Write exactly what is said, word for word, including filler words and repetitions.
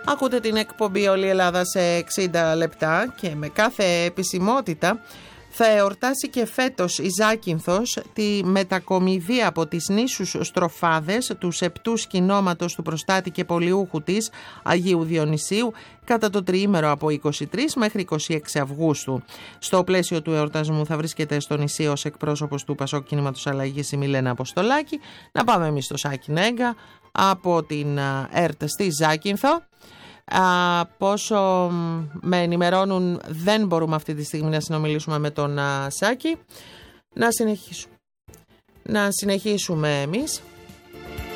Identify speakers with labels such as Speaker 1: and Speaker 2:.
Speaker 1: Ακούτε την εκπομπή Όλη η Ελλάδα σε εξήντα λεπτά και με κάθε επισημότητα θα εορτάσει και φέτος η Ζάκυνθος τη μετακομιδή από τις νήσους Στροφάδες του σεπτού σκηνώματος του προστάτη και πολιούχου της Αγίου Διονυσίου κατά το τριήμερο από είκοσι τρεις μέχρι είκοσι έξι Αυγούστου. Στο πλαίσιο του εορτασμού θα βρίσκεται στο νησί ως εκπρόσωπος του Πασόκ Κινήματος Αλλαγής η Μιλένα Αποστολάκη. Να πάμε εμείς στο Σάκη Νέγκα από την ΕΡΤ στη Ζάκυνθο. Α, πόσο με ενημερώνουν, δεν μπορούμε αυτή τη στιγμή να συνομιλήσουμε με τον α, Σάκη. Να συνεχίσουμε. Να συνεχίσουμε εμείς.